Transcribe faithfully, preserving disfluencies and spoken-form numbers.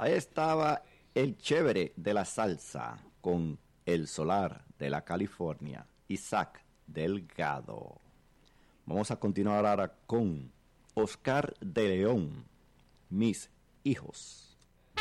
Ahí estaba el chévere de la salsa con el solar de la California, Isaac Delgado. Vamos a continuar ahora con Oscar de León, Mis hijos.